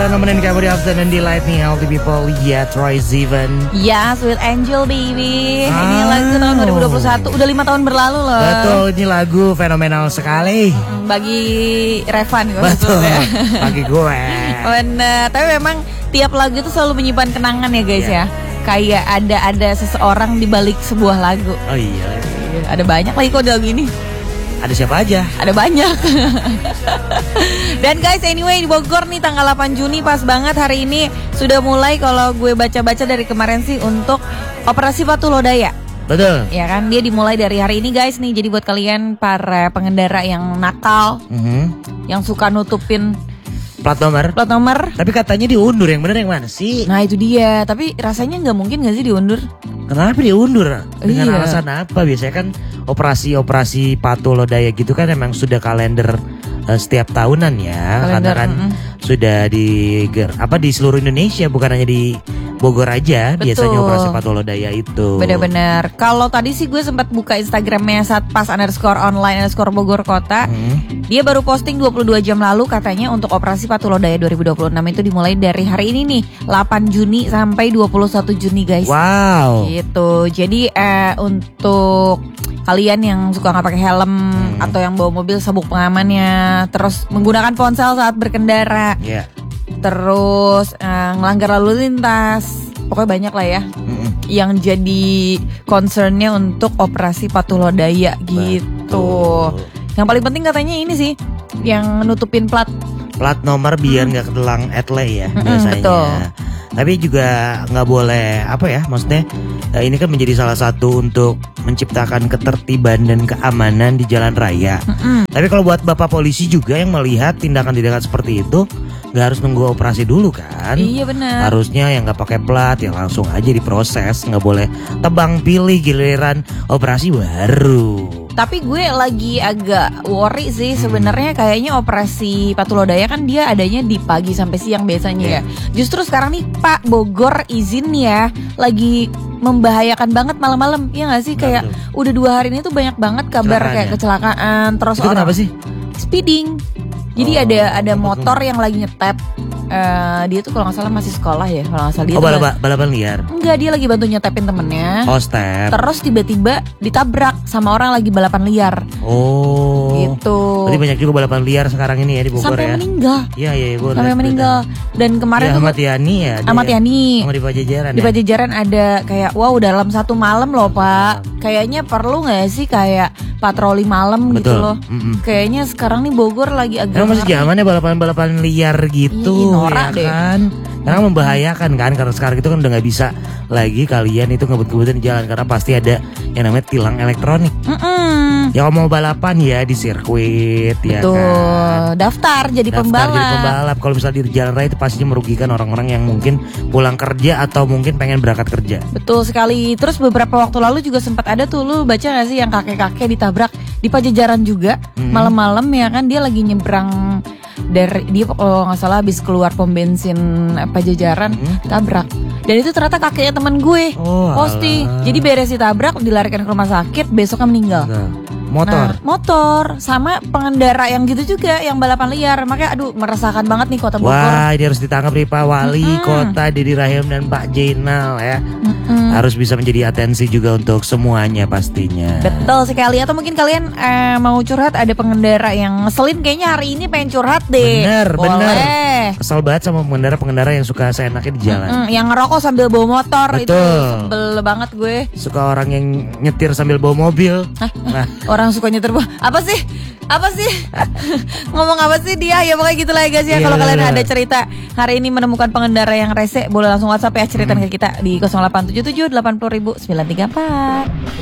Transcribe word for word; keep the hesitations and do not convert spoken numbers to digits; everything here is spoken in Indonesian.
Nemenin kamu di Afternoon Delight nih, healthy people. Yeah, Troye Sivan. Ya, Sweet Angel baby. Ah. Ini lagu tahun dua ribu dua puluh satu. Udah lima tahun berlalu loh. Betul, ini lagu fenomenal sekali. Bagi Revan gue. Betul, bagi gue. Bener, tapi memang tiap lagu itu selalu menyimpan kenangan ya guys Yeah. ya. Kayak ada ada seseorang di balik sebuah lagu. Oh iya. Ada banyak lagi kok di lagu ini. Ada siapa aja? Ada banyak. Dan guys, anyway di Bogor nih tanggal delapan Juni pas banget hari ini sudah mulai kalau gue baca-baca dari kemarin sih untuk operasi Patuh Lodaya. Betul. Ya kan, dia dimulai dari hari ini guys nih. Jadi buat kalian para pengendara yang nakal, Mhm. yang suka nutupin Plat nomor. plat nomor. Tapi katanya diundur, yang bener yang mana sih? Nah itu dia, tapi rasanya nggak mungkin nggak sih diundur? Kenapa diundur? Dengan Iya. alasan apa? Biasanya kan operasi-operasi Patuh Lodaya gitu kan emang sudah kalender eh, setiap tahunan ya. Kalender, Karena kan mm-mm. sudah di ger- apa di seluruh Indonesia, bukan hanya di Bogor aja. Betul. Biasanya operasi Patuh Lodaya itu. Bener-bener. Kalau tadi sih gue sempat buka Instagramnya Satpas underscore online underscore Bogor Kota. Hmm. Dia baru posting dua puluh dua jam lalu katanya untuk operasi Patuh Lodaya dua ribu dua puluh enam itu dimulai dari hari ini nih, delapan Juni sampai dua puluh satu Juni guys. Wow. Gitu. Jadi eh, untuk kalian yang suka nggak pakai helm Hmm. atau yang bawa mobil sabuk pengamannya, terus menggunakan ponsel saat berkendara, Ya. terus eh, ngelanggar lalu lintas, pokoknya banyak lah ya Mm-mm. yang jadi concernnya untuk operasi Patuh Lodaya gitu. Betul. Yang paling penting katanya ini sih, yang nutupin plat. Plat nomor biar nggak ketelang etle ya Mm-mm, biasanya. betul. Tapi juga nggak boleh apa ya, maksudnya eh, ini kan menjadi salah satu untuk menciptakan ketertiban dan keamanan di jalan raya. Mm-mm. Tapi kalau buat bapak polisi juga yang melihat tindakan-tindakan seperti itu, nggak harus nunggu operasi dulu kan? Iya benar. Harusnya yang nggak pakai plat ya langsung aja diproses, nggak boleh tebang pilih giliran operasi baru. Tapi gue lagi agak worry sih Hmm. sebenarnya, kayaknya operasi Patuh Lodaya kan dia adanya di pagi sampai siang biasanya Iya. ya. Justru sekarang nih Pak Bogor izin ya, lagi membahayakan banget malam-malam. Iya nggak sih, kayak Betul. udah dua hari ini tuh banyak banget kabar Kecelakaannya. kayak kecelakaan, terus Itu kenapa orang sih? speeding. Jadi Oh, ada ada betul. motor yang lagi nyetep. Eh, dia tuh kalau nggak salah masih sekolah ya, kalau nggak salah dia Oh tuh balap balapan liar. enggak, dia lagi bantu nyetepin temennya. Oh step. Terus tiba-tiba ditabrak sama orang lagi balapan liar. Oh. Gitu. Berarti banyak juga balapan liar sekarang ini ya di Bogor Sampai ya. meninggal. Iya iya gue Sampai meninggal. Dan kemarin Ya, tuh Ahmad Yani ya. ada Ahmad ya? Yani. Sama di Pajajaran. Di ya? Pajajaran ada kayak wow dalam satu malam loh Pak. Kayaknya perlu nggak sih kayak patroli malam gitu Betul. loh. Mm-mm. Kayaknya sekarang nih Bogor lagi agak Emang masih ngeri. zamannya balapan-balapan liar gitu. Ih, norak ya deh. kan. Karena membahayakan kan, karena sekarang itu kan udah nggak bisa lagi kalian itu ngebut-ngebutin di jalan karena pasti ada yang namanya tilang elektronik. Mm-mm. Ya kalau mau balapan ya di sirkuit ya Betul. kan. Daftar jadi Daftar pembalap. jadi pembalap. Kalau misalnya di jalan raya itu pastinya merugikan orang-orang yang mungkin pulang kerja atau mungkin pengen berangkat kerja. Betul sekali. Terus beberapa waktu lalu juga sempat ada tuh, lu baca gak sih yang kakek-kakek ditabrak di Pajajaran juga Hmm. malam-malam ya kan, dia lagi nyebrang dari dia kalau nggak salah habis keluar pom bensin Pajajaran, Hmm. tabrak. Dan itu ternyata kakeknya teman gue Oh, posting. alah. Jadi beres ditabrak, dilarikan ke rumah sakit, besoknya meninggal. Enggak. Motor. Nah, motor sama pengendara yang gitu juga, yang balapan liar. Makanya aduh meresahkan banget nih kota Bogor. Wah, ini harus ditangkap nih Pak Wali Mm-mm. Kota Dedi Rahim dan Pak Jainal ya. Mm-mm. Harus bisa menjadi atensi juga untuk semuanya pastinya. Betul sekali. Atau mungkin kalian eh, mau curhat, ada pengendara yang ngeselin kayaknya hari ini pengen curhat deh. Bener, Boleh. bener. Kesel banget sama pengendara-pengendara yang suka seenaknya di jalan. Mm-mm, yang ngerokok sambil bawa motor itu Betul. sebel banget gue. Suka orang yang nyetir sambil bawa mobil. Hah? Nah, Orang suka nyetir bawa- apa sih? Apa sih? Ngomong apa sih dia? Ya pokoknya gitu lah ya guys ya. Iya, Kalau kalian bener. ada cerita hari ini menemukan pengendara yang rese, boleh langsung WhatsApp ya, ceritain ke kita di nol delapan tujuh tujuh delapan nol nol sembilan tiga empat.